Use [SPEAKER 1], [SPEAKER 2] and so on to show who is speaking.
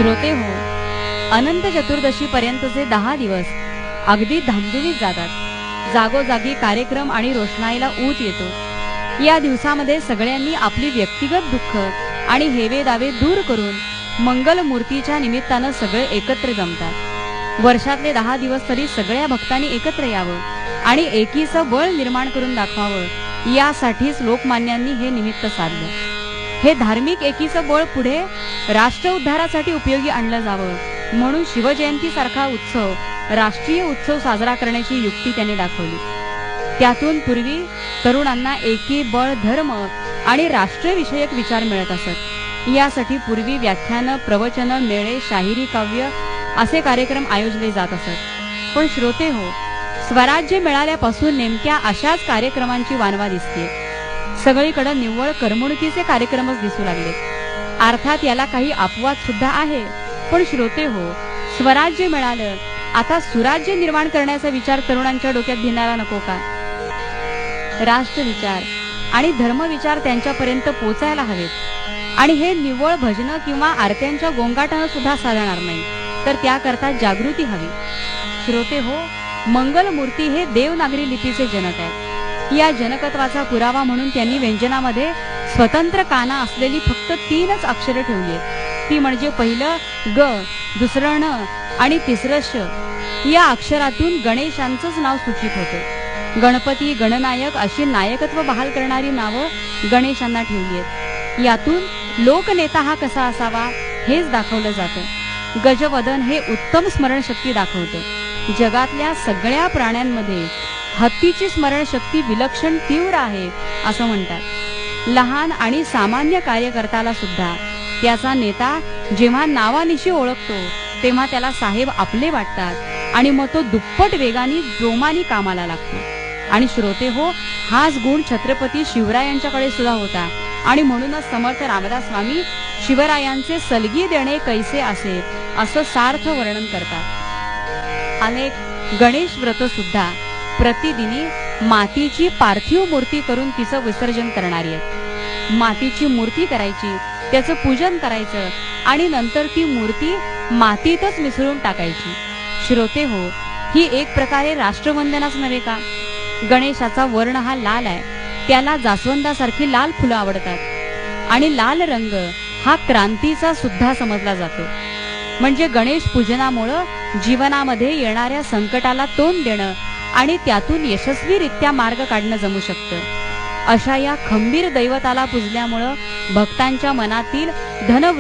[SPEAKER 1] श्रोते हो, अनंत चतुर्दशी पर्यंतचे 10 दिवस अगदी धामधुमीत जातात. जागोजागी कार्यक्रम आणि रोषणाईला ऊत येतो. या दिवसामध्ये सगळ्यांनी आपली व्यक्तिगत दुःख आणि हेवे दावे दूर करून मंगल मूर्तीच्या निमित्तानं सगळे एकत्र जमतात. वर्षातले 10 दिवस तरी सगळ्या भक्तांनी एकत्र यावं आणि एकीचं बळ निर्माण करून दाखवावं, यासाठीच लोकमान्यांनी हे निमित्त साधलं. हे धार्मिक एकीचं बळ पुढे राष्ट्र उद्धारासाठी उपयोगी आणलं जावं म्हणून शिवजयंतीसारखा उत्सव राष्ट्रीय उत्सव साजरा करण्याची युक्ती त्यांनी दाखवली. त्यातून पूर्वी तरुणांना एकी बळ धर्म आणि राष्ट्रविषयक विचार मिळत असत. यासाठी पूर्वी व्याख्यानं, प्रवचनं, मेळे, शाहिरी, काव्य असे कार्यक्रम आयोजले जात असत. पण श्रोते हो, स्वराज्य मिळाल्यापासून नेमक्या अशाच कार्यक्रमांची वानवा दिसते. सगळीकडे निव्वळ करमणुकीचे कार्यक्रमच दिसू लागले. अर्थात याला काही अपवाद सुद्धा आहे. पण श्रोते हो, स्वराज्य मिळालं, आता सुराज्य निर्माण करण्याचा विचार तरुणांच्या डोक्यात भिनायला नको का? राष्ट्रविचार आणि धर्मविचार त्यांच्यापर्यंत पोचायला हवेत. आणि हे निव्वळ भजनं किंवा आरत्यांच्या गोंगाटानं सुद्धा साधणार नाही, तर त्याकरता जागृती हवी. श्रोते हो, मंगलमूर्ती हे देवनागरी लिपीचे जनक आहेत. या जनकत्वाचा पुरावा म्हणून त्यांनी व्यंजनामध्ये स्वतंत्र काना असलेली फक्त 3च अक्षरं ठेवली आहेत. ती म्हणजे पहिलं ग, दुसरं ण आणि तिसरं श. या अक्षरातून गणेशांचंच नाव सूचित होतं. गणपती, गणनायक अशी नायकत्व बहाल करणारी नावं गणेशांना ठेवली आहेत. यातून लोकनेता हा कसा असावा हेच दाखवलं जातं. गजवदन हे उत्तम स्मरणशक्ती दाखवतं. जगातल्या सगळ्या प्राण्यांमध्ये हत्तीची स्मरणशक्ती विलक्षण तीव्र आहे असं म्हणतात. लहान आणि सामान्य कार्यकर्त्याला सुद्धा त्याचा नेता जेव्हा नावानिशी ओळखतो तेव्हा त्याला साहेब आपले वाटतात आणि मग तो दुप्पट वेगाने जोमाने कामाला लागतो. आणि श्रोते हो, हाच गुण छत्रपती शिवरायांच्याकडे सुद्धा होता. आणि म्हणूनच समर्थ रामदास स्वामी शिवरायांचे सलगी देणे कैसे असे असं सार्थ वर्णन करतात. अनेक गणेश व्रत सुद्धा प्रतिदिनी मातीची पार्थिव मूर्ती करून तिचं विसर्जन करणारी आहेत. मातीची मूर्ती करायची, त्याचं पूजन करायचं आणि नंतर ती मूर्ती मातीतच मिसळून टाकायची. श्रोते हो, ही एक प्रकारे राष्ट्रवंदनाच नव्हे का? गणेशाचा वर्ण हा लाल आहे. त्याला जास्वंदासारखी लाल फुलं आवडतात आणि लाल रंग हा क्रांतीचा सुद्धा समजला जातो. म्हणजे गणेश पूजनामुळं जीवनामध्ये येणाऱ्या संकटाला तोंड देणं आणि त्यातून यशस्वीरित्या मार्ग काढणं जमू शकतं. अशा या खंबीर दैवताला पूजल्यामुळं भक्तांच्या मनातील धन